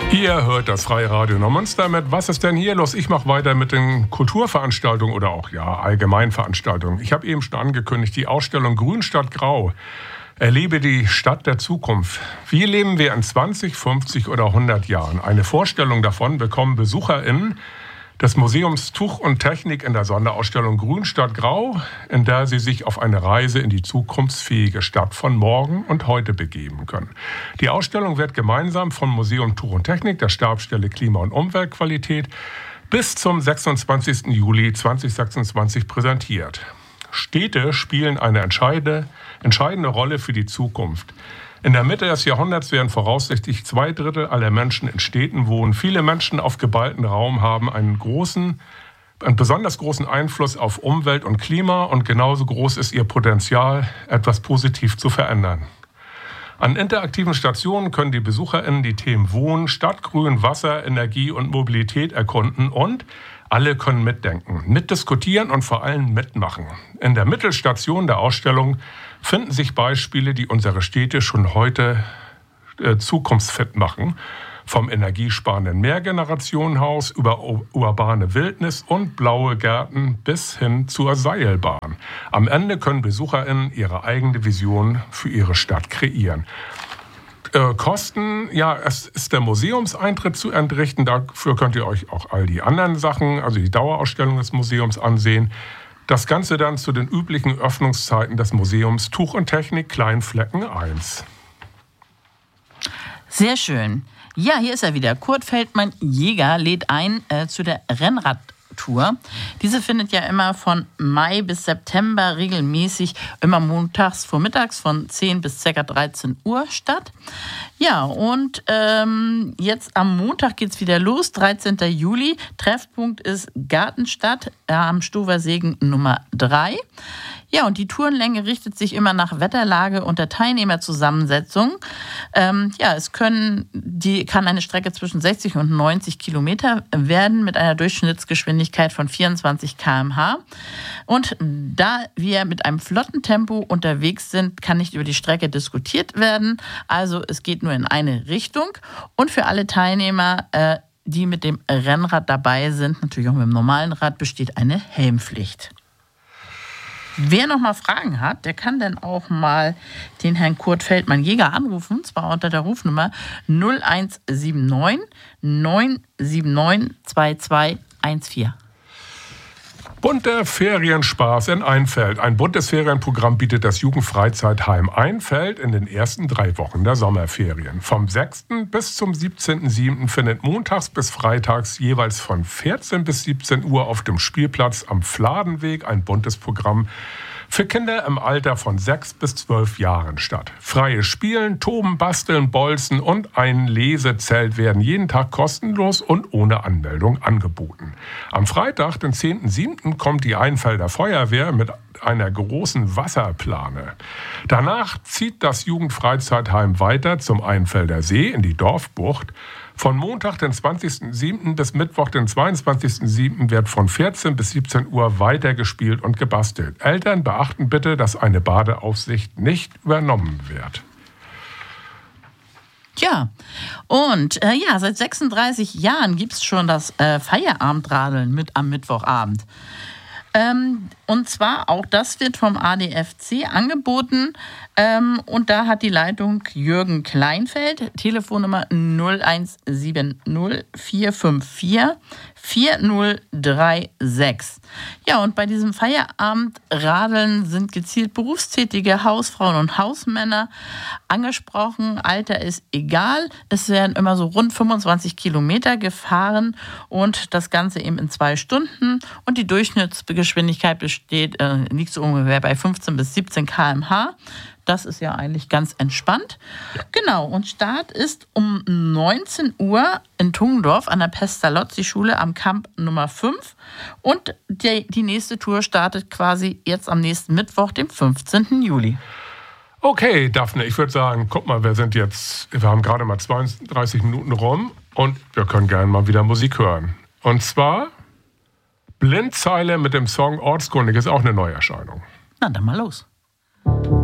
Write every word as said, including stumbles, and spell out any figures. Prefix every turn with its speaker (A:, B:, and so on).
A: Ihr hört das Freie Radio Neumünster mit Was ist denn hier los? Ich mache weiter mit den Kulturveranstaltungen oder auch ja Allgemeinveranstaltungen. Ich habe eben schon angekündigt, die Ausstellung Grün statt Grau. Erlebe die Stadt der Zukunft. Wie leben wir in zwanzig, fünfzig oder hundert Jahren? Eine Vorstellung davon bekommen BesucherInnen des Museums Tuch und Technik in der Sonderausstellung Grün statt Grau, in der sie sich auf eine Reise in die zukunftsfähige Stadt von morgen und heute begeben können. Die Ausstellung wird gemeinsam vom Museum Tuch und Technik, der Stabsstelle Klima- und Umweltqualität, bis zum sechsundzwanzigsten Juli zweitausendsechsundzwanzig präsentiert. Städte spielen eine entscheidende, entscheidende Rolle für die Zukunft. In der Mitte des Jahrhunderts werden voraussichtlich zwei Drittel aller Menschen in Städten wohnen. Viele Menschen auf geballten Raum haben einen großen, einen besonders großen Einfluss auf Umwelt und Klima und genauso groß ist ihr Potenzial, etwas positiv zu verändern. An interaktiven Stationen können die BesucherInnen die Themen Wohnen, Stadtgrün, Wasser, Energie und Mobilität erkunden und alle können mitdenken, mitdiskutieren und vor allem mitmachen. In der Mittelstation der Ausstellung finden sich Beispiele, die unsere Städte schon heute äh, zukunftsfit machen. Vom energiesparenden Mehrgenerationenhaus über urbane Wildnis und blaue Gärten bis hin zur Seilbahn. Am Ende können BesucherInnen ihre eigene Vision für ihre Stadt kreieren. Äh, Kosten, ja, es ist der Museumseintritt zu entrichten. Dafür könnt ihr euch auch all die anderen Sachen, also die Dauerausstellung des Museums ansehen. Das Ganze dann zu den üblichen Öffnungszeiten des Museums Tuch und Technik Kleinflecken eins.
B: Sehr schön. Ja, hier ist er wieder. Kurt Feldmann-Jäger lädt ein äh, zu der Rennradtour. Diese findet ja immer von Mai bis September regelmäßig immer montags vormittags von zehn bis ca. dreizehn Uhr statt. Ja, und ähm, jetzt am Montag geht's wieder los, dreizehnten Juli. Treffpunkt ist Gartenstadt äh, am Stoversegen Nummer drei. Ja, und die Tourenlänge richtet sich immer nach Wetterlage und der Teilnehmerzusammensetzung. Ähm, ja, es können, die kann eine Strecke zwischen sechzig und neunzig Kilometer werden mit einer Durchschnittsgeschwindigkeit von vierundzwanzig Kilometer pro Stunde. Und da wir mit einem flotten Tempo unterwegs sind, kann nicht über die Strecke diskutiert werden. Also es geht nur in eine Richtung. Und für alle Teilnehmer, äh, die mit dem Rennrad dabei sind, natürlich auch mit dem normalen Rad, besteht eine Helmpflicht. Wer noch mal Fragen hat, der kann dann auch mal den Herrn Kurt Feldmann-Jäger anrufen, und zwar unter der Rufnummer null eins sieben neun neun sieben neun zwei zwei eins vier.
A: Bunter Ferienspaß in Einfeld. Ein buntes Ferienprogramm bietet das Jugendfreizeitheim Einfeld in den ersten drei Wochen der Sommerferien. Vom sechsten bis zum siebzehnten siebten findet montags bis freitags jeweils von vierzehn bis siebzehn Uhr auf dem Spielplatz am Fladenweg ein buntes Programm für Kinder im Alter von sechs bis zwölf Jahren statt. Freies Spielen, Toben, Basteln, Bolzen und ein Lesezelt werden jeden Tag kostenlos und ohne Anmeldung angeboten. Am Freitag, den zehnten siebten kommt die Einfelder Feuerwehr mit einer großen Wasserplane. Danach zieht das Jugendfreizeitheim weiter zum Einfelder See in die Dorfbucht. Von Montag, den zwanzigsten siebten bis Mittwoch, den zweiundzwanzigsten siebten wird von vierzehn bis siebzehn Uhr weitergespielt und gebastelt. Eltern beachten bitte, dass eine Badeaufsicht nicht übernommen wird.
B: Ja, und äh, ja, seit sechsunddreißig Jahren gibt es schon das äh, Feierabendradeln mit am Mittwochabend. Ähm, und zwar auch das wird vom A D F C angeboten. Ähm, und da hat die Leitung Jürgen Kleinfeld, Telefonnummer null eins sieben null vier fünf vier vier null drei sechs. Ja, und bei diesem Feierabendradeln sind gezielt berufstätige Hausfrauen und Hausmänner angesprochen. Alter ist egal. Es werden immer so rund fünfundzwanzig Kilometer gefahren und das Ganze eben in zwei Stunden. Und die Durchschnittsgeschwindigkeit besteht, äh, liegt so ungefähr bei fünfzehn bis siebzehn Kilometer pro Stunde. Das ist ja eigentlich ganz entspannt. Ja. Genau, und Start ist um neunzehn Uhr in Tungendorf an der Pestalozzi-Schule am Camp Nummer fünf. Und die, die nächste Tour startet quasi jetzt am nächsten Mittwoch, dem fünfzehnten Juli.
A: Okay, Daphne, ich würde sagen, guck mal, wir sind jetzt, wir haben gerade mal zweiunddreißig Minuten rum und wir können gerne mal wieder Musik hören. Und zwar Blindzeile mit dem Song Ortskundig ist auch eine Neuerscheinung.
B: Na, dann mal los.